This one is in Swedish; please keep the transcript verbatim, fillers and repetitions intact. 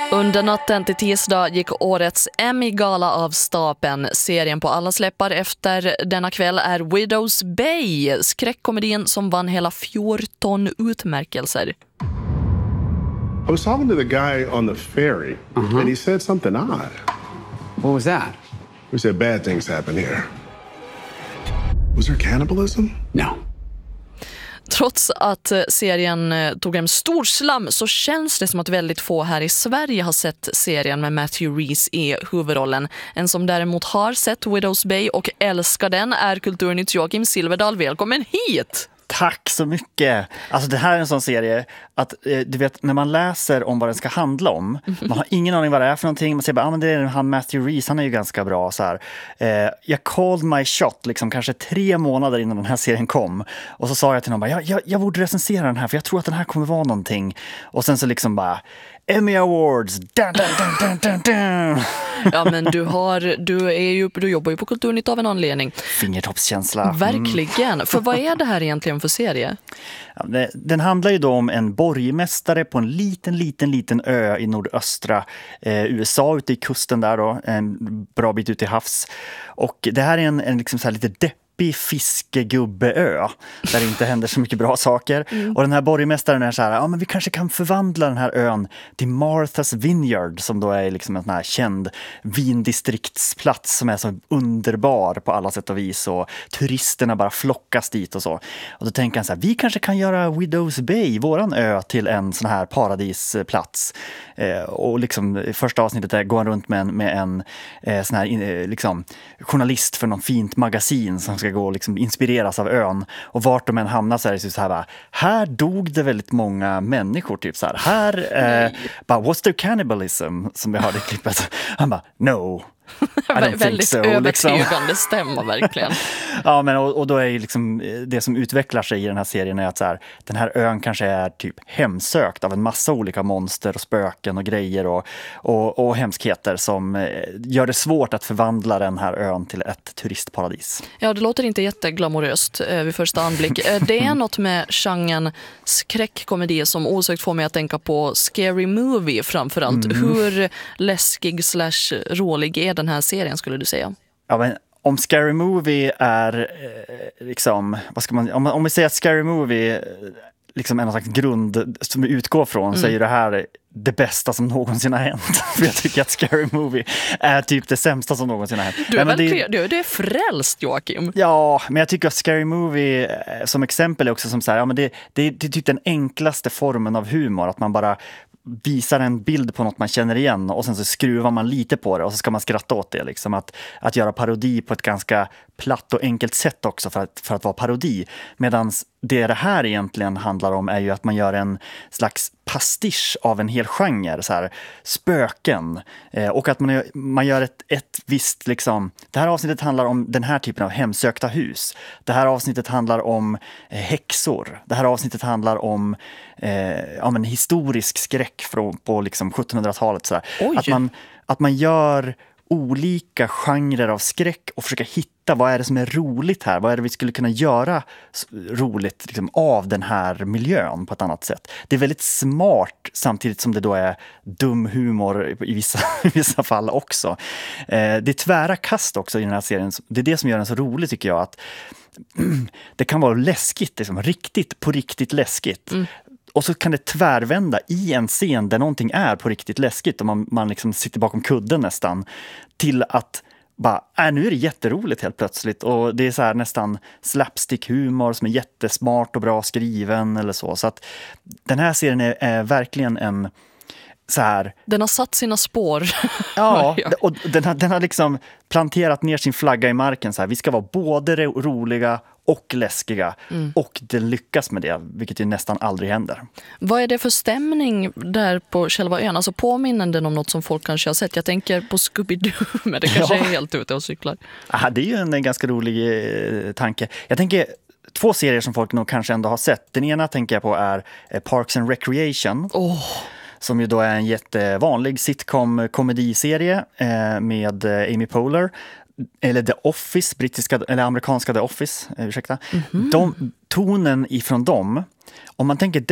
Under natten till tisdag gick årets Emmy-gala av stapeln. Serien på alla släppar efter denna kväll är Widow's Bay, skräckkomedin som vann hela fjorton utmärkelser. I was talking to the guy on the ferry, uh-huh. and he said something odd. What was that? He said bad things happen here. Was there cannibalism? No. Trots att serien tog en stor slam så känns det som att väldigt få här i Sverige har sett serien med Matthew Rhys i huvudrollen. En som däremot har sett Widow's Bay och älskar den är Kulturnytts Joakim Silverdal. Välkommen hit! Tack så mycket. Alltså det här är en sån serie att eh, du vet när man läser om vad den ska handla om, man har ingen aning vad det är för någonting, man säger bara, ah, men det är han Matthew Rhys, han är ju ganska bra så här. Eh, jag called my shot liksom kanske tre månader innan den här serien kom och så sa jag till någon bara, jag, jag, jag borde recensera den här för jag tror att den här kommer vara någonting och sen så liksom bara Emmy Awards. Dun, dun, dun, dun, dun, dun. Ja, men du har du är ju du jobbar ju på Kulturnytt av en anledning. Fingertoppskänsla. Mm. Verkligen. För vad är det här egentligen för serie? Ja, det, den handlar ju då om en borgmästare på en liten liten liten ö i nordöstra eh, U S A ute i kusten där då, en bra bit ut i havs. Och det här är en, en liksom så här lite depp fiskegubbeö där det inte händer så mycket bra saker. Mm. Och den här borgmästaren är så här, ja men vi kanske kan förvandla den här ön till Martha's Vineyard som då är liksom en sån här känd vindistriktsplats som är så underbar på alla sätt och vis och turisterna bara flockas dit och så. Och då tänker han så här, vi kanske kan göra Widow's Bay, våran ö, till en sån här paradisplats. Eh, och liksom i första avsnittet där går han runt med en, med en eh, sån här eh, liksom journalist för någon fint magasin som ska gå och liksom inspireras av ön. Och vart de än hamnar så är det så här bara, här dog det väldigt många människor typ så här. Här, eh, bara, what's the cannibalism? Som vi hörde i klippet. Han bara, no. Väldigt so, övertygande liksom. stämma verkligen. Ja, men och, och då är ju liksom det som utvecklar sig i den här serien är att så här, den här ön kanske är typ hemsökt av en massa olika monster och spöken och grejer och, och, och hemskheter som gör det svårt att förvandla den här ön till ett turistparadis. Ja, det låter inte jätteglamoröst eh, vid första anblick. Eh, det är något med genren skräckkomedi som osökt får mig att tänka på Scary Movie framförallt. Mm. Hur läskig slash rolig är den här serien skulle du säga? Ja, men om Scary Movie är eh, liksom, vad ska man, om, om vi säger att Scary Movie liksom är någon slags grund som vi utgår från mm. så är ju det här det bästa som någonsin har hänt. För jag tycker att Scary Movie är typ det sämsta som någonsin har hänt. Du är, Nej, väl, det, du, du är frälst, Joakim. Ja, men jag tycker att Scary Movie som exempel är också som så här, ja, men det, det, det är typ den enklaste formen av humor. Att man bara visar en bild på något man känner igen och sen så skruvar man lite på det och så ska man skratta åt det. Liksom. Att, att göra parodi på ett ganska platt och enkelt sätt också för att, för att vara parodi. Medan det det här egentligen handlar om är ju att man gör en slags pastisch av en hel genre, så här, spöken. Eh, och att man, man gör ett, ett visst, liksom, det här avsnittet handlar om den här typen av hemsökta hus. Det här avsnittet handlar om eh, häxor. Det här avsnittet handlar om eh, ja, men historisk skräck från, på liksom sjuttonhundratalet. Så här. Att man, att man gör olika genrer av skräck och försöka hitta vad är det som är roligt här. Vad är det vi skulle kunna göra roligt liksom, av den här miljön på ett annat sätt. Det är väldigt smart samtidigt som det då är dum humor i vissa, i vissa fall också. Eh, det är tvära kast också i den här serien. Det är det som gör den så rolig tycker jag. Att det kan vara läskigt, liksom, riktigt på riktigt läskigt. Mm. Och så kan det tvärvända i en scen där någonting är på riktigt läskigt och man, man liksom sitter bakom kudden nästan till att bara, äh, nu är det jätteroligt helt plötsligt och det är så här nästan slapstick-humor som är jättesmart och bra skriven eller så. Så att den här serien är, är verkligen en så här... Den har satt sina spår. Ja, och den har, den har liksom planterat ner sin flagga i marken så här. Vi ska vara både ro- roliga och läskiga. Mm. Och den lyckas med det, vilket ju nästan aldrig händer. Vad är det för stämning där på själva ön? Alltså påminner den om något som folk kanske har sett? Jag tänker på Scooby-Doo, men det kanske ja. är helt ute och cyklar. Aha, det är ju en, en ganska rolig eh, tanke. Jag tänker... Två serier som folk nog kanske ändå har sett. Den ena tänker jag på är eh, Parks and Recreation. Åh! Oh. Som ju då är en jättevanlig sitcom-komediserie eh, med eh, Amy Poehler. Eller The Office, brittiska, eller amerikanska The Office, eh, ursäkta. Mm-hmm. De, tonen ifrån dem, om man tänker